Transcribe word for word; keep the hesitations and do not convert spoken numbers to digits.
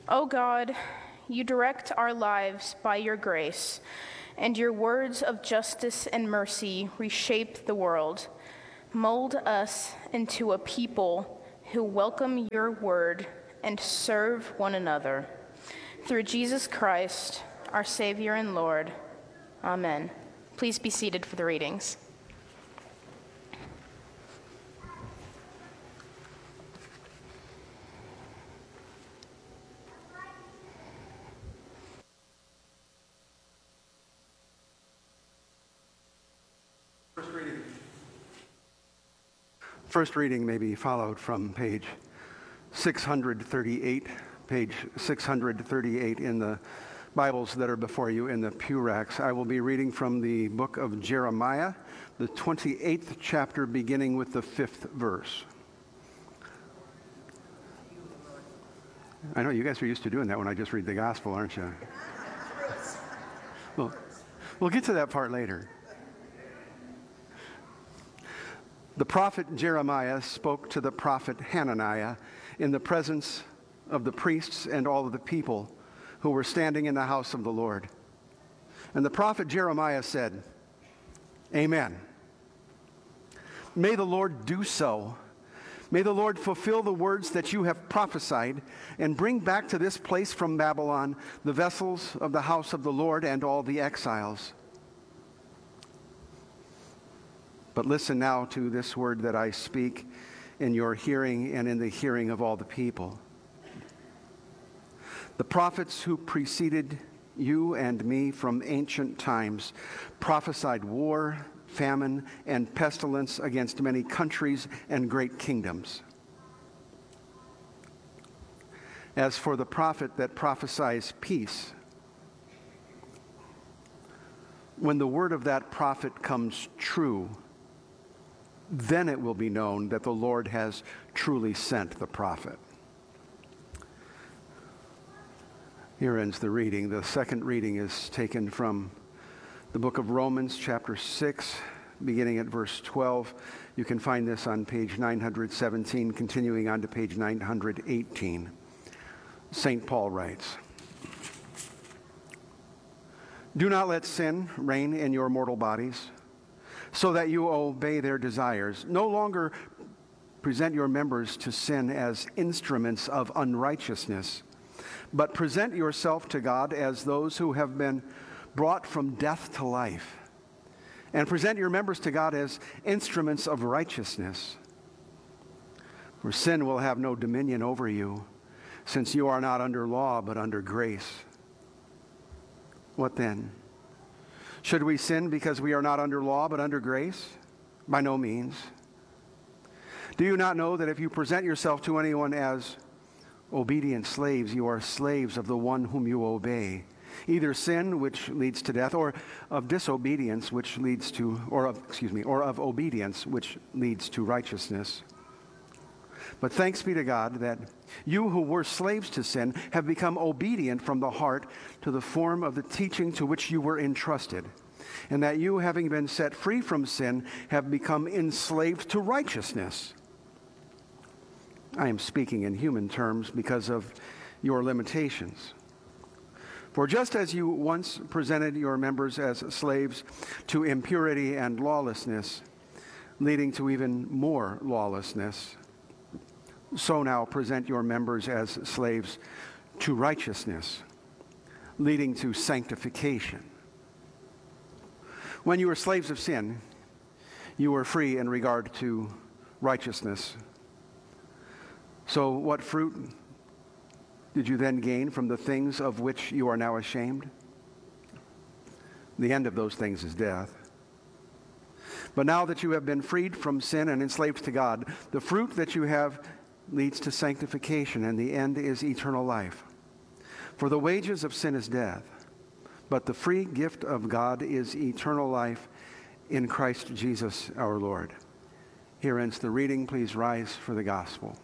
O God, you direct our lives by your grace, and your words of justice and mercy reshape the world. Mold us into a people who welcome your word and serve one another. Through Jesus Christ, our Savior and Lord. Amen. Please be seated for the readings. First reading. First reading may be followed from page six hundred thirty-eight, page six hundred thirty-eight in the Bibles that are before you in the pew racks. I will be reading from the book of Jeremiah, the twenty-eighth chapter, beginning with the fifth verse. I know you guys are used to doing that when I just read the gospel, aren't you? Well, we'll get to that part later. The prophet Jeremiah spoke to the prophet Hananiah in the presence of the priests and all of the people who were standing in the house of the Lord. And the prophet Jeremiah said, Amen. May the Lord do so. May the Lord fulfill the words that you have prophesied and bring back to this place from Babylon the vessels of the house of the Lord and all the exiles. But listen now to this word that I speak in your hearing and in the hearing of all the people. The prophets who preceded you and me from ancient times prophesied war, famine, and pestilence against many countries and great kingdoms. As for the prophet that prophesies peace, when the word of that prophet comes true, then it will be known that the Lord has truly sent the prophet. Here ends the reading. The second reading is taken from the book of Romans, chapter six, beginning at verse twelve. You can find this on page nine hundred seventeen, continuing on to page nine hundred eighteen. Saint Paul writes, "Do not let sin reign in your mortal bodies, so that you obey their desires. No longer present your members to sin as instruments of unrighteousness, but present yourself to God as those who have been brought from death to life, and present your members to God as instruments of righteousness. For sin will have no dominion over you, since you are not under law, but under grace. What then? Should we sin because we are not under law but under grace? By no means. Do you not know that if you present yourself to anyone as obedient slaves, you are slaves of the one whom you obey, either sin, which leads to death, or of disobedience, which leads to, or of, excuse me, or of obedience, which leads to righteousness? But thanks be to God that you who were slaves to sin have become obedient from the heart to the form of the teaching to which you were entrusted, and that you, having been set free from sin, have become enslaved to righteousness. I am speaking in human terms because of your limitations. For just as you once presented your members as slaves to impurity and lawlessness, leading to even more lawlessness, so now present your members as slaves to righteousness, leading to sanctification. When you were slaves of sin, you were free in regard to righteousness. So what fruit did you then gain from the things of which you are now ashamed? The end of those things is death. But now that you have been freed from sin and enslaved to God, the fruit that you have leads to sanctification, and the end is eternal life. For the wages of sin is death, but the free gift of God is eternal life in Christ Jesus our Lord." Here ends the reading. Please rise for the gospel.